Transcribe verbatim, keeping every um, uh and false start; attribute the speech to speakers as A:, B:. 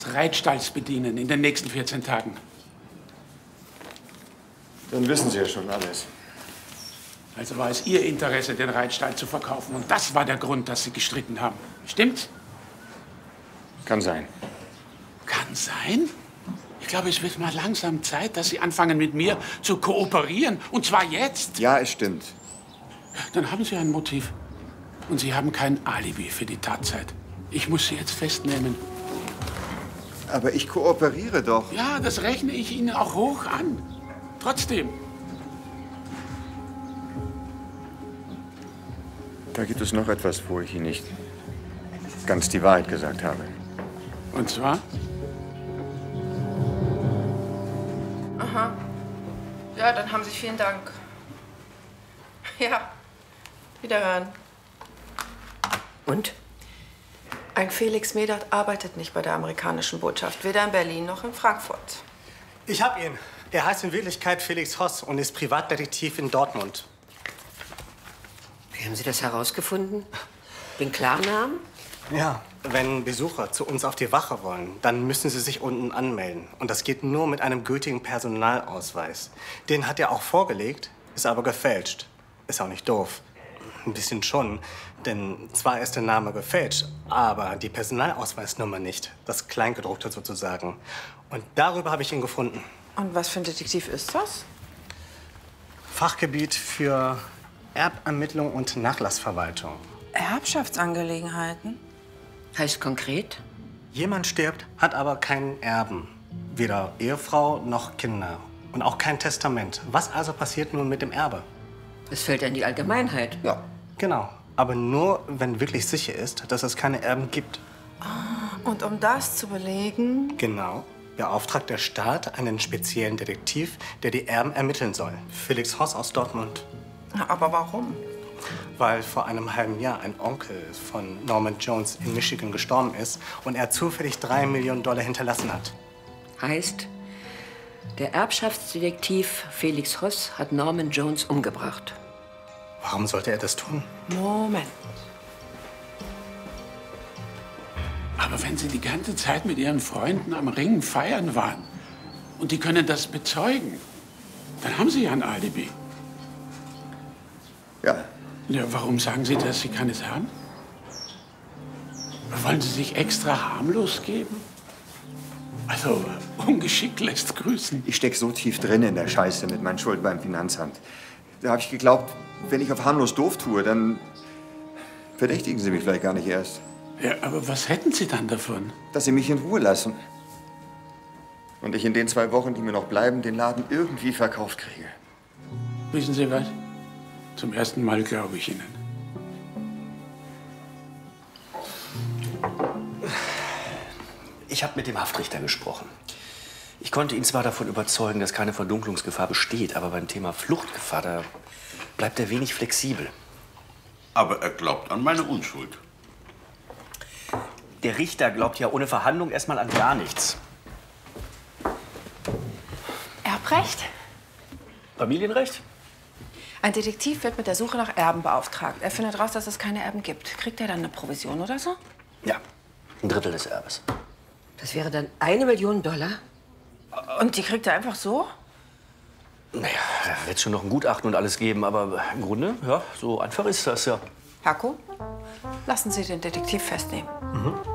A: Reitstalls bedienen in den nächsten vierzehn Tagen.
B: Dann wissen Sie ja schon alles.
A: Also war es Ihr Interesse, den Reitstall zu verkaufen. Und das war der Grund, dass Sie gestritten haben. Stimmt's?
B: Kann sein.
A: Kann sein? Ich glaube, es wird mal langsam Zeit, dass Sie anfangen, mit mir zu kooperieren. Und zwar jetzt.
B: Ja, es stimmt.
A: Dann haben Sie ein Motiv. Und Sie haben kein Alibi für die Tatzeit. Ich muss Sie jetzt festnehmen.
B: Aber ich kooperiere doch.
A: Ja, das rechne ich Ihnen auch hoch an. Trotzdem.
B: Da gibt es noch etwas, wo ich Ihnen nicht ganz die Wahrheit gesagt habe.
A: Und zwar?
C: Aha. Ja, dann haben Sie vielen Dank. Ja, wiederhören.
D: Und?
C: Ein Felix Medard arbeitet nicht bei der amerikanischen Botschaft, weder in Berlin noch in Frankfurt.
E: Ich hab ihn. Er heißt in Wirklichkeit Felix Hoss und ist Privatdetektiv in Dortmund.
D: Wie haben Sie das herausgefunden? Den Klarnamen?
E: Ja, wenn Besucher zu uns auf die Wache wollen, dann müssen sie sich unten anmelden. Und das geht nur mit einem gültigen Personalausweis. Den hat er auch vorgelegt, ist aber gefälscht. Ist auch nicht doof. Ein bisschen schon, denn zwar ist der Name gefälscht, aber die Personalausweisnummer nicht. Das Kleingedruckte sozusagen. Und darüber habe ich ihn gefunden.
C: Und was für ein Detektiv ist das?
E: Fachgebiet für Erbermittlung und Nachlassverwaltung.
C: Erbschaftsangelegenheiten?
D: Heißt konkret?
E: Jemand stirbt, hat aber keinen Erben. Weder Ehefrau noch Kinder. Und auch kein Testament. Was also passiert nun mit dem Erbe?
D: Es fällt in die Allgemeinheit.
E: Ja, genau. Aber nur, wenn wirklich sicher ist, dass es keine Erben gibt.
C: Und um das zu belegen?
E: Genau. Beauftragt der Staat einen speziellen Detektiv, der die Erben ermitteln soll. Felix Hoss aus Dortmund.
C: Aber warum?
E: Weil vor einem halben Jahr ein Onkel von Norman Jones in Michigan gestorben ist und er zufällig drei Millionen Dollar hinterlassen hat.
D: Heißt, der Erbschaftsdetektiv Felix Hoss hat Norman Jones umgebracht.
E: Warum sollte er das tun?
C: Moment.
A: Aber wenn Sie die ganze Zeit mit Ihren Freunden am Ring feiern waren und die können das bezeugen, dann haben Sie ja ein Alibi.
B: Ja.
A: Ja, warum sagen Sie, dass Sie keines haben? Wollen Sie sich extra harmlos geben? Also, ungeschickt lässt grüßen.
B: Ich steck so tief drin in der Scheiße mit meinen Schulden beim Finanzamt. Da habe ich geglaubt, wenn ich auf harmlos doof tue, dann verdächtigen Sie mich vielleicht gar nicht erst.
A: Ja, aber was hätten Sie dann davon?
B: Dass Sie mich in Ruhe lassen. Und ich in den zwei Wochen, die mir noch bleiben, den Laden irgendwie verkauft kriege.
A: Wissen Sie was? Zum ersten Mal glaube ich Ihnen.
F: Ich habe mit dem Haftrichter gesprochen. Ich konnte ihn zwar davon überzeugen, dass keine Verdunklungsgefahr besteht, aber beim Thema Fluchtgefahr, da bleibt er wenig flexibel.
G: Aber er glaubt an meine Unschuld.
F: Der Richter glaubt ja ohne Verhandlung erstmal an gar nichts.
C: Erbrecht?
F: Familienrecht?
C: Ein Detektiv wird mit der Suche nach Erben beauftragt. Er findet raus, dass es keine Erben gibt. Kriegt er dann eine Provision oder so?
F: Ja, ein Drittel des Erbes.
D: Das wäre dann eine Million Dollar?
C: Und die kriegt er einfach so?
F: Naja, da wird schon noch ein Gutachten und alles geben, aber im Grunde, ja, so einfach ist das ja.
C: Herko, lassen Sie den Detektiv festnehmen.
E: Mhm.